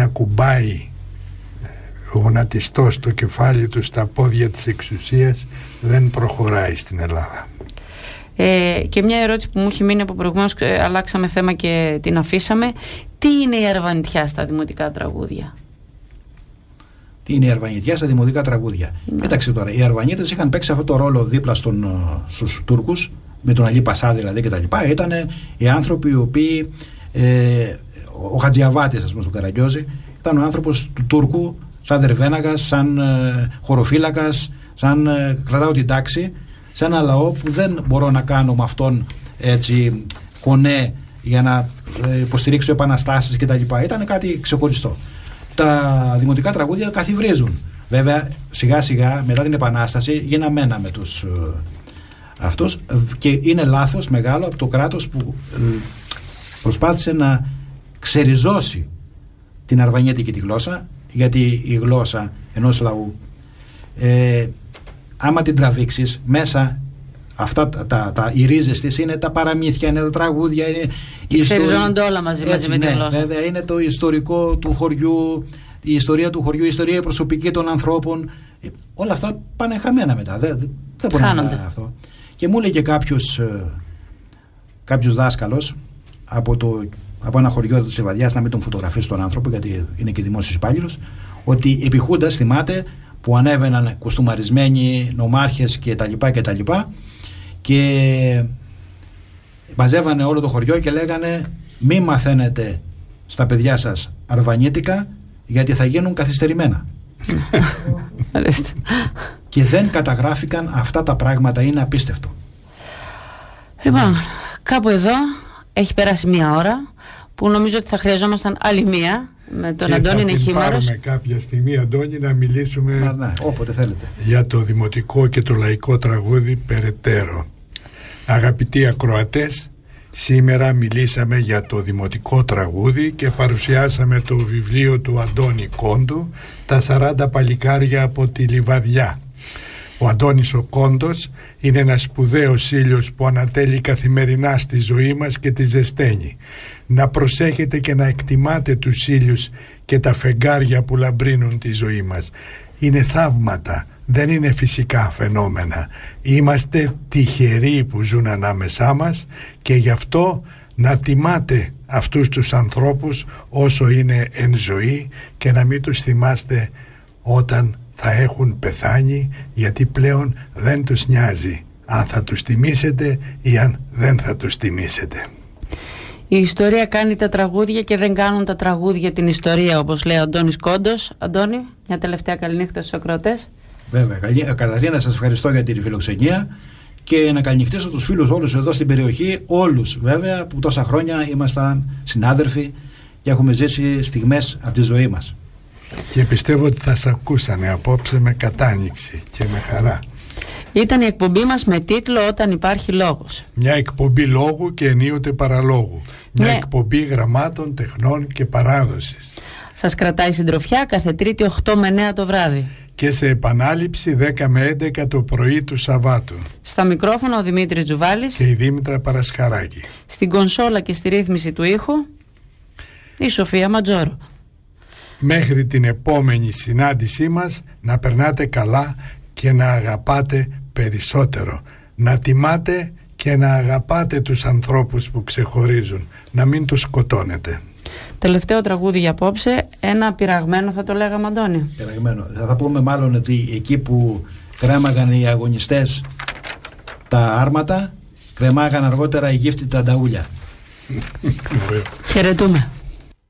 να κουμπάει γονατιστό στο κεφάλι του στα πόδια της εξουσίας δεν προχωράει στην Ελλάδα. Και μια ερώτηση που μου έχει μείνει από προηγουμένως, αλλάξαμε θέμα και την αφήσαμε. Τι είναι η αρβανιτιά στα δημοτικά τραγούδια? Τι είναι η αρβανιτιά στα δημοτικά τραγούδια? Κοίταξε τώρα, οι Αρβανίτες είχαν παίξει αυτό το ρόλο δίπλα στους Τούρκους, με τον Αλή Πασά δηλαδή κτλ. Ήταν οι άνθρωποι οι οποίοι, ο Χατζιαβάτης, ας πούμε, στον Καραγκιόζη, ήταν ο άνθρωπος του Τούρκου, σαν δερβέναγας, σαν χωροφύλακας, σαν κρατάω την τάξη, σε ένα λαό που δεν μπορώ να κάνω με αυτόν έτσι κονέ για να υποστηρίξω επαναστάσεις κτλ. Ήταν κάτι ξεχωριστό. Τα δημοτικά τραγούδια καθιβρίζουν. Βέβαια, σιγά σιγά μετά την Επανάσταση γίναμε ένα με τους αυτούς, και είναι λάθος μεγάλο από το κράτος που προσπάθησε να ξεριζώσει την αρβανιέτικη τη γλώσσα, γιατί η γλώσσα ενός λαού, άμα την τραβήξεις μέσα, αυτά οι ρίζες της είναι τα παραμύθια, είναι τα τραγούδια, είναι ξεριζώνονται όλα μαζί με τη γλώσσα. Βέβαια, είναι το ιστορικό του χωριού, η ιστορία του χωριού, η ιστορία προσωπική των ανθρώπων. Όλα αυτά πάνε χαμένα μετά. Δεν μπορεί να είναι αυτό. Και μου έλεγε κάποιος δάσκαλος από ένα χωριό της Λιβαδιάς, να μην τον φωτογραφίσει τον άνθρωπο, γιατί είναι και δημόσιος υπάλληλος, ότι επί Χούντας, θυμάται, που ανέβαιναν κοστούμαρισμένοι νομάρχες και τα λοιπά, και μαζεύανε όλο το χωριό και λέγανε μη μαθαίνετε στα παιδιά σας αρβανίτικα, γιατί θα γίνουν καθυστερημένα. Και δεν καταγράφηκαν αυτά τα πράγματα. Είναι απίστευτο. Λοιπόν, κάπου εδώ έχει περάσει μία ώρα, που νομίζω ότι θα χρειαζόμασταν άλλη μία, με τον Αντώνη Νεχήμαρος. Θα πάρουμε κάποια στιγμή, Αντώνη, να μιλήσουμε όποτε θέλετε για το δημοτικό και το λαϊκό τραγούδι περαιτέρω. Αγαπητοί ακροατές, σήμερα μιλήσαμε για το δημοτικό τραγούδι και παρουσιάσαμε το βιβλίο του Αντώνη Κόντου, «Τα 40 παλικάρια από τη Λιβαδιά». Ο Αντώνης ο Κόντος είναι ένας σπουδαίος ήλιος που ανατέλει καθημερινά στη ζωή μας και τη ζεσταίνει. Να προσέχετε και να εκτιμάτε τους ήλιους και τα φεγγάρια που λαμπρύνουν τη ζωή μας. Είναι θαύματα, δεν είναι φυσικά φαινόμενα. Είμαστε τυχεροί που ζουν ανάμεσά μας, και γι' αυτό να τιμάτε αυτούς τους ανθρώπους όσο είναι εν ζωή, και να μην τους θυμάστε όταν θα έχουν πεθάνει, γιατί πλέον δεν τους νοιάζει αν θα τους τιμήσετε ή αν δεν θα τους τιμήσετε. Η ιστορία κάνει τα τραγούδια και δεν κάνουν τα τραγούδια την ιστορία, όπως λέει ο Αντώνης Κόντος. Αντώνη, μια τελευταία καληνύχτα στους ακροατές. Βέβαια, καταρχήν να σας ευχαριστώ για την φιλοξενία και να καληνυχτήσω τους φίλους όλους εδώ στην περιοχή, όλους βέβαια, που τόσα χρόνια ήμασταν συνάδελφοι και έχουμε ζήσει στιγμές από τη ζωή μας. Και πιστεύω ότι θα σας ακούσανε απόψε με κατάνοιξη και με χαρά. Ήταν η εκπομπή μας με τίτλο «Όταν υπάρχει λόγος». Μια εκπομπή λόγου και ενίοτε παραλόγου. Μια εκπομπή γραμμάτων, τεχνών και παράδοσης. Σας κρατάει συντροφιά κάθε Τρίτη 8 με 9 το βράδυ. Και σε επανάληψη 10 με 11 το πρωί του Σαββάτου. Στα μικρόφωνα ο Δημήτρης Τζουβάλης και η Δήμητρα Παρασχαράκη. Στην κονσόλα και στη ρύθμιση του ήχου η Σοφία Ματζόρο. Μέχρι την επόμενη συνάντησή μας, να περνάτε καλά και να αγαπάτε περισσότερο. Να τιμάτε και να αγαπάτε τους ανθρώπους που ξεχωρίζουν. Να μην τους σκοτώνετε. Τελευταίο τραγούδι για απόψε, ένα πειραγμένο θα το λέγαμε, Αντώνη. Πειραγμένο. Θα πούμε μάλλον ότι εκεί που κρέμαγαν οι αγωνιστές τα άρματα, κρεμάγαν αργότερα οι γύφτοι τα νταούλια. Χαιρετούμε.